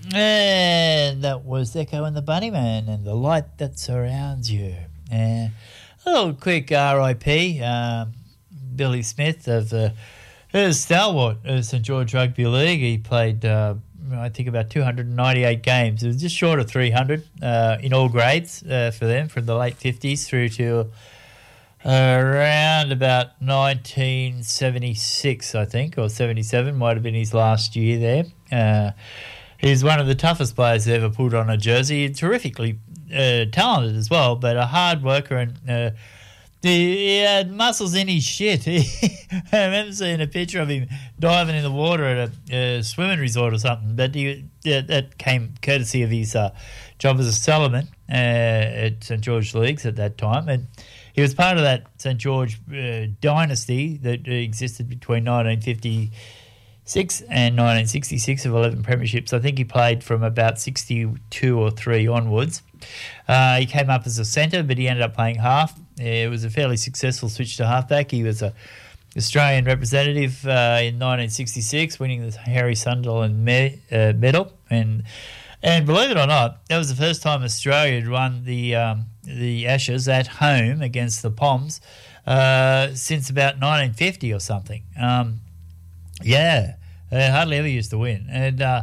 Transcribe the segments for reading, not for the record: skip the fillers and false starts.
And that was Echo and the Bunnyman and the light that surrounds you. And a little quick RIP, Billy Smith of the stalwart of St George Rugby League. He played, I think, about 298 games. It was just short of 300 in all grades for them, from the late 50s through to around about 1976, I think, or 77, might have been his last year there. He's one of the toughest players to ever put on a jersey. Terrifically talented as well, but a hard worker, and he had muscles in his shit. I remember seeing a picture of him diving in the water at a swimming resort or something, but that came courtesy of his job as a cellarman at St George Leagues at that time, and he was part of that St George dynasty that existed between 1956 and 1966 of 11 premierships. I think he played from about 62 or 3 onwards. He came up as a centre, but he ended up playing half. It was a fairly successful switch to halfback. He was an Australian representative in 1966, winning the Harry Sunderland medal. And believe it or not, that was the first time Australia had won the Ashes at home against the Poms since about 1950 or something. Yeah, they hardly ever used to win, or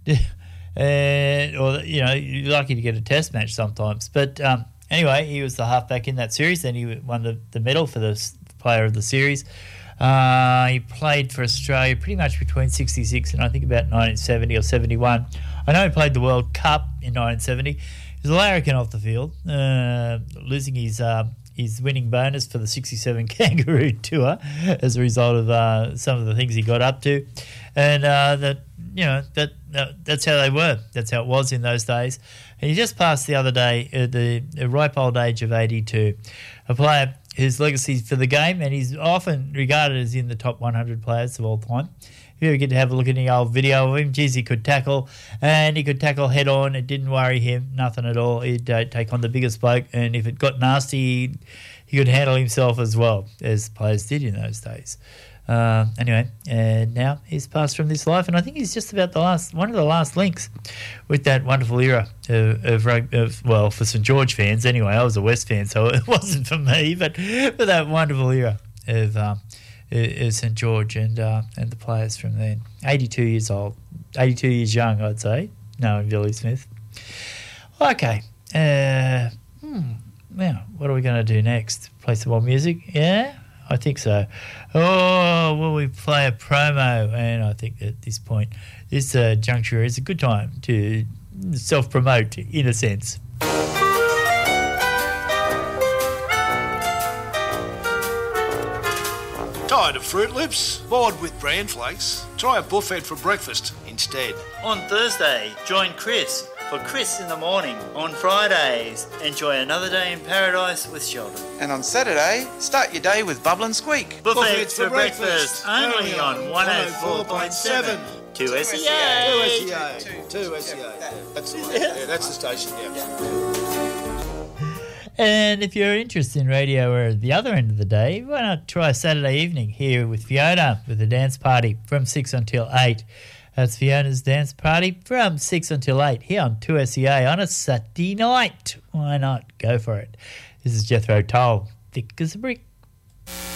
you're lucky to get a test match sometimes. But anyway, he was the halfback in that series. Then he won the medal for the player of the series. He played for Australia pretty much between 66 and I think about 1970 or 71. I know he played the World Cup in 1970. He was a larrikin off the field, losing his winning bonus for the 67 Kangaroo Tour as a result of some of the things he got up to, and that's how they were. That's how it was in those days. And he just passed the other day at the ripe old age of 82. A player whose legacy for the game, and he's often regarded as in the top 100 players of all time. If you ever get to have a look at any old video of him, geez, he could tackle, and he could tackle head on. It didn't worry him, nothing at all. He'd take on the biggest bloke, and if it got nasty, he could handle himself as well, as players did in those days. Anyway, and now he's passed from this life, and I think he's just about one of the last links with that wonderful era of for St George fans anyway. I was a West fan, so it wasn't for me, but for that wonderful era of St George and the players from then. 82 years old, 82 years young, I'd say, knowing Billy Smith. Okay, now what are we going to do next? Play some more music? Yeah, I think so. Oh, will we play a promo? And I think at this point, this juncture is a good time to self-promote in a sense. Tired of Fruit Loops? Bored with bran flakes? Try a buffet for breakfast instead. On Thursday, join Chris for Chris in the Morning. On Fridays, enjoy another day in paradise with Sheldon. And on Saturday, start your day with Bubble and Squeak. Buffets for breakfast, only on 104.7. 2SEA. 2SEA. That's the one. Yeah, that's the station, yeah. And if you're interested in radio or at the other end of the day, why not try Saturday evening here with Fiona with the dance party from 6 until 8. That's Fiona's dance party from 6 until 8 here on 2SEA on a Saturday night. Why not? Go for it. This is Jethro Tull, thick as a brick.